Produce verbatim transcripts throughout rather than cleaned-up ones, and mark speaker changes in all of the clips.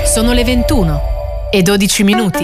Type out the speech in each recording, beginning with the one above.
Speaker 1: Sono le ventuno e dodici minuti.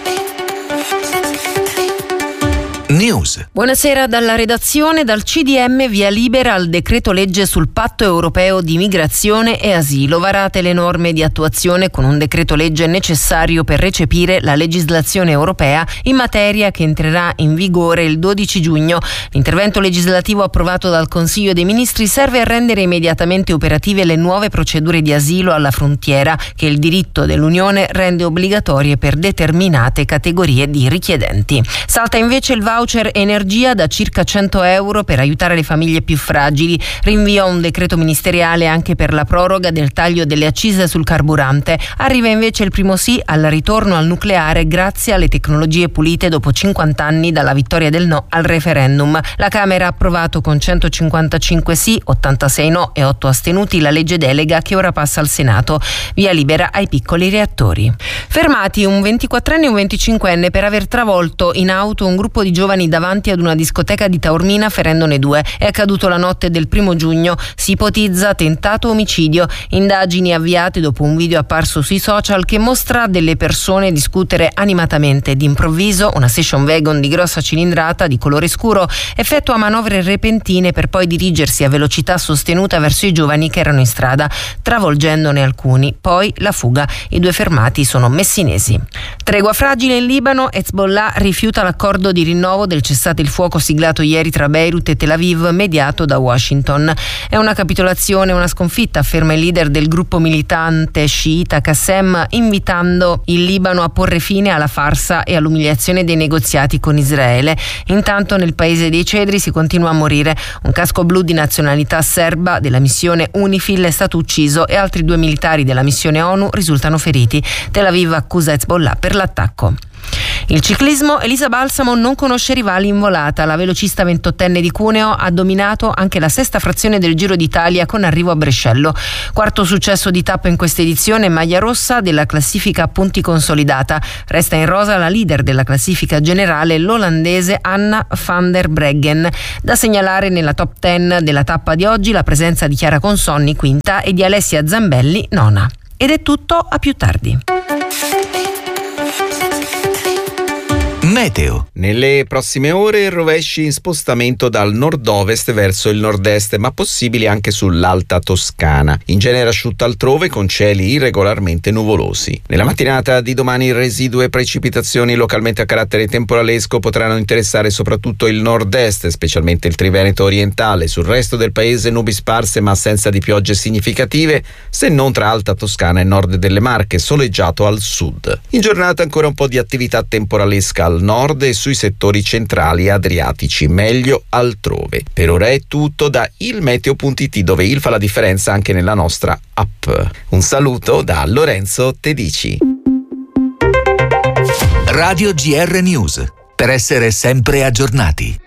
Speaker 2: News.
Speaker 3: Buonasera dalla redazione. Dal C D M via libera al decreto legge sul patto europeo di migrazione e asilo. Varate le norme di attuazione con un decreto legge necessario per recepire la legislazione europea in materia, che entrerà in vigore il dodici giugno. L'intervento legislativo approvato dal Consiglio dei Ministri serve a rendere immediatamente operative le nuove procedure di asilo alla frontiera, che il diritto dell'Unione rende obbligatorie per determinate categorie di richiedenti. Salta invece il voucher energia da circa cento euro per aiutare le famiglie più fragili. Rinvio a un decreto ministeriale anche per la proroga del taglio delle accise sul carburante. Arriva invece il primo sì al ritorno al nucleare grazie alle tecnologie pulite dopo cinquanta anni dalla vittoria del no al referendum. La Camera ha approvato con centocinquantacinque sì, ottantasei no e otto astenuti la legge delega, che ora passa al Senato. Via libera ai piccoli reattori. Fermati un ventiquattrenne e un venticinquenne per aver travolto in auto un gruppo di giovani davanti ad una discoteca di Taormina, ferendone due. È accaduto la notte del primo giugno. Si ipotizza tentato omicidio. Indagini avviate dopo un video apparso sui social che mostra delle persone discutere animatamente. D'improvviso una station wagon di grossa cilindrata di colore scuro effettua manovre repentine per poi dirigersi a velocità sostenuta verso i giovani che erano in strada, travolgendone alcuni. Poi la fuga. I due fermati sono messinesi. Tregua fragile in Libano. Hezbollah rifiuta l'accordo di rinnovo del cessate il fuoco siglato ieri tra Beirut e Tel Aviv, mediato da Washington. È una capitolazione, una sconfitta, afferma il leader del gruppo militante sciita Qassem, invitando il Libano a porre fine alla farsa e all'umiliazione dei negoziati con Israele. Intanto nel paese dei cedri si continua a morire. Un casco blu di nazionalità serba della missione UNIFIL è stato ucciso e altri due militari della missione ONU risultano feriti. Tel Aviv accusa Hezbollah per l'attacco. Il ciclismo. Elisa Balsamo non conosce rivali in volata. La velocista ventottenne di Cuneo ha dominato anche la sesta frazione del Giro d'Italia con arrivo a Brescello. Quarto successo di tappa in questa edizione, maglia rossa della classifica a punti consolidata. Resta in rosa la leader della classifica generale, l'olandese Anna van der Breggen. Da segnalare nella top dieci della tappa di oggi la presenza di Chiara Consonni, quinta, e di Alessia Zambelli, nona. Ed è tutto, a più tardi.
Speaker 2: Meteo.
Speaker 4: Nelle prossime ore rovesci in spostamento dal nord-ovest verso il nord-est, ma possibili anche sull'Alta Toscana. In genere asciutta altrove, con cieli irregolarmente nuvolosi. Nella mattinata di domani residue precipitazioni localmente a carattere temporalesco potranno interessare soprattutto il nord-est, specialmente il Triveneto orientale. Sul resto del paese nubi sparse ma assenza di piogge significative, se non tra Alta Toscana e nord delle Marche, soleggiato al sud. In giornata ancora un po' di attività temporalesca al nord e sui settori centrali adriatici, meglio altrove. Per ora è tutto da ilmeteo punto it, dove il fa la differenza anche nella nostra app. Un saluto da Lorenzo Tedici.
Speaker 2: Radio G R News, per essere sempre aggiornati.